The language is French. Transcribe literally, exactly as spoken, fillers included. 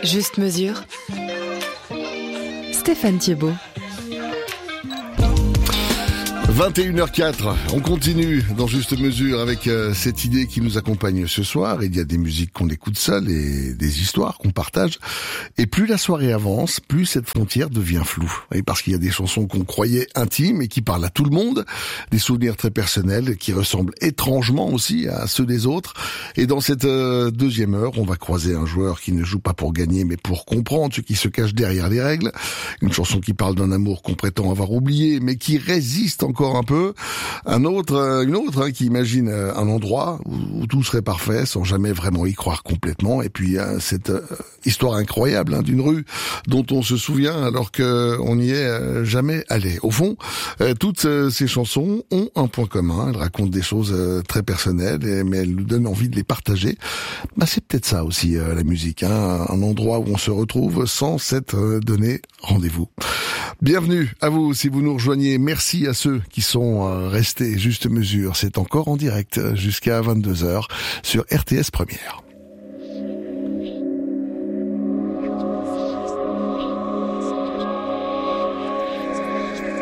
Juste mesure. Stéphane Thiebaud. vingt et une heures quatre, on continue dans Juste Mesure avec euh, cette idée qui nous accompagne ce soir. Il y a des musiques qu'on écoute seul et des histoires qu'on partage. Et plus la soirée avance, plus cette frontière devient floue. Et parce qu'il y a des chansons qu'on croyait intimes et qui parlent à tout le monde, des souvenirs très personnels qui ressemblent étrangement aussi à ceux des autres. Et dans cette euh, deuxième heure, on va croiser un joueur qui ne joue pas pour gagner mais pour comprendre ce qui se cache derrière les règles. Une chanson qui parle d'un amour qu'on prétend avoir oublié mais qui résiste encore un peu, un autre, une autre hein, qui imagine un endroit où, où tout serait parfait sans jamais vraiment y croire complètement, et puis hein, cette euh, histoire incroyable hein, d'une rue dont on se souvient alors que on n'y est euh, jamais allé. Au fond, euh, toutes euh, ces chansons ont un point commun, elles racontent des choses euh, très personnelles, et, mais elles nous donnent envie de les partager. Bah, c'est peut-être ça aussi euh, la musique, hein, un endroit où on se retrouve sans s'être euh, donné rendez-vous. Bienvenue à vous si vous nous rejoignez. Merci à ceux qui sont restés Juste Mesure. C'est encore en direct jusqu'à vingt-deux heures sur R T S Première.